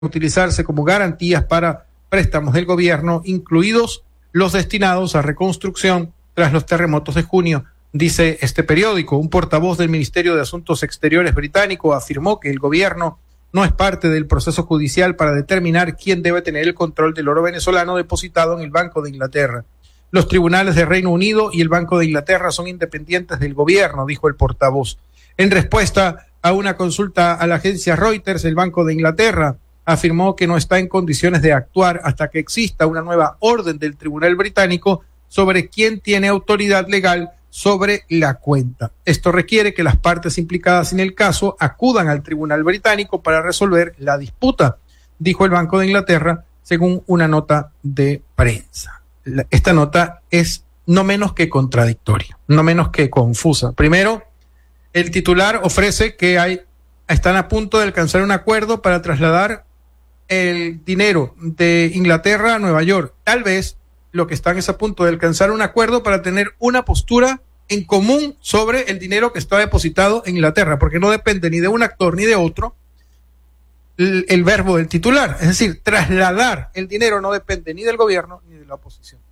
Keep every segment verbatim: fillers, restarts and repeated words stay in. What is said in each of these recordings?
utilizarse como garantías para préstamos del gobierno, incluidos los destinados a reconstrucción tras los terremotos de junio, dice este periódico. Un portavoz del Ministerio de Asuntos Exteriores británico afirmó que el gobierno no es parte del proceso judicial para determinar quién debe tener el control del oro venezolano depositado en el Banco de Inglaterra. Los tribunales de Reino Unido y el Banco de Inglaterra son independientes del gobierno, dijo el portavoz. En respuesta a una consulta a la agencia Reuters, el Banco de Inglaterra afirmó que no está en condiciones de actuar hasta que exista una nueva orden del Tribunal Británico sobre quién tiene autoridad legal sobre la cuenta. Esto requiere que las partes implicadas en el caso acudan al Tribunal Británico para resolver la disputa, dijo el Banco de Inglaterra, según una nota de prensa. Esta nota es no menos que contradictoria, no menos que confusa. Primero, el titular ofrece que hay, están a punto de alcanzar un acuerdo para trasladar el dinero de Inglaterra a Nueva York. Tal vez lo que están es a punto de alcanzar un acuerdo para tener una postura en común sobre el dinero que está depositado en Inglaterra, porque no depende ni de un actor ni de otro el, el verbo del titular. Es decir, trasladar el dinero no depende ni del gobierno ni de la oposición,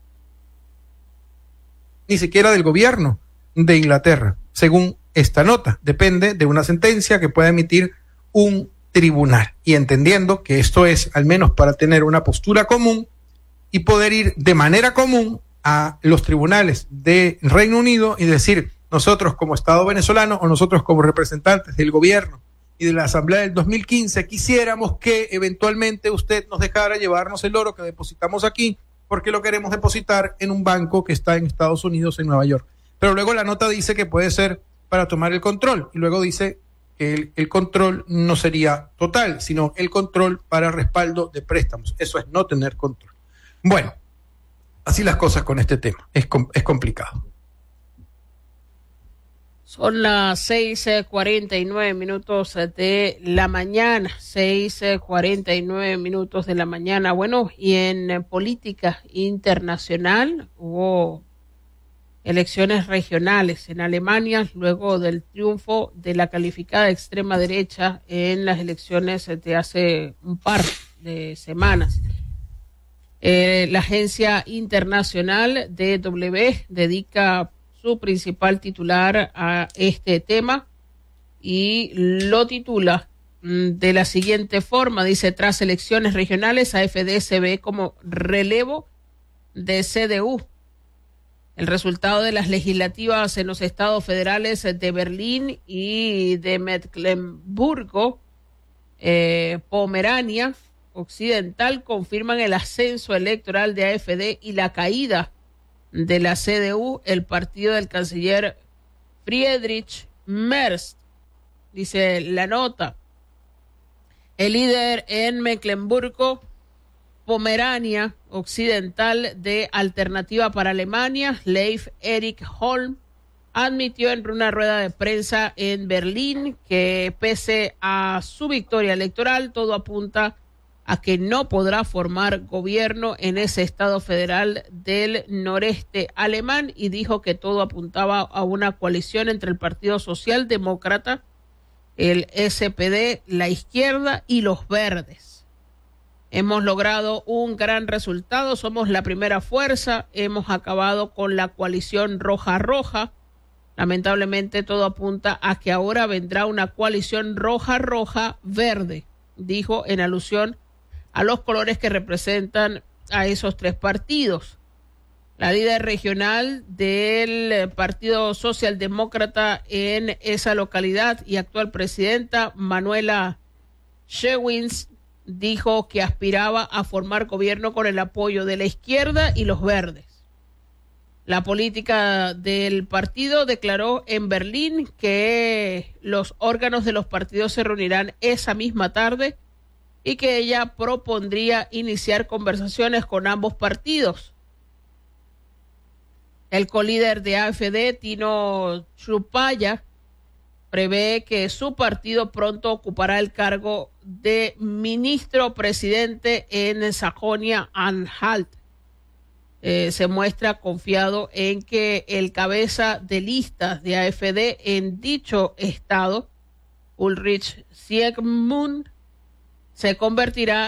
ni siquiera del gobierno de Inglaterra, según esta nota. Depende de una sentencia que pueda emitir un tribunal, y entendiendo que esto es al menos para tener una postura común y poder ir de manera común a los tribunales de Reino Unido y decir, nosotros como Estado venezolano o nosotros como representantes del gobierno y de la Asamblea del dos mil quince quisiéramos que eventualmente usted nos dejara llevarnos el oro que depositamos aquí porque lo queremos depositar en un banco que está en Estados Unidos, en Nueva York. Pero luego la nota dice que puede ser para tomar el control, y luego dice que el, el control no sería total, sino el control para respaldo de préstamos. Eso es no tener control. Bueno, así las cosas con este tema. Es, es complicado. Son las seis cuarenta y nueve minutos de la mañana. seis cuarenta y nueve minutos de la mañana. Bueno, y en política internacional hubo elecciones regionales en Alemania luego del triunfo de la calificada extrema derecha en las elecciones de hace un par de semanas. Eh, la agencia internacional D W dedica su principal titular a este tema y lo titula de la siguiente forma, dice: tras elecciones regionales, A F D se ve como relevo de C D U. El resultado de las legislativas en los estados federales de Berlín y de Mecklemburgo, eh, Pomerania Occidental confirman el ascenso electoral de A F D y la caída de la C D U, el partido del canciller Friedrich Merz. Dice la nota: el líder en Mecklemburgo, Pomerania Occidental de Alternativa para Alemania, Leif Erik Holm, admitió en una rueda de prensa en Berlín que pese a su victoria electoral, todo apunta a que no podrá formar gobierno en ese estado federal del noreste alemán, y dijo que todo apuntaba a una coalición entre el Partido Socialdemócrata, el S P D, la izquierda y los verdes. Hemos logrado un gran resultado, somos la primera fuerza, hemos acabado con la coalición roja-roja. Lamentablemente todo apunta a que ahora vendrá una coalición roja-roja-verde, dijo en alusión a los colores que representan a esos tres partidos. La líder regional del Partido Socialdemócrata en esa localidad y actual presidenta, Manuela Schewins, dijo que aspiraba a formar gobierno con el apoyo de la izquierda y los verdes. La política del partido declaró en Berlín que los órganos de los partidos se reunirán esa misma tarde y que ella propondría iniciar conversaciones con ambos partidos. El colíder de A F D, Tino Chupaya, prevé que su partido pronto ocupará el cargo de ministro presidente en Sajonia-Anhalt. Eh, se muestra confiado en que el cabeza de listas de A F D en dicho estado, Ulrich Siegmund, se convertirá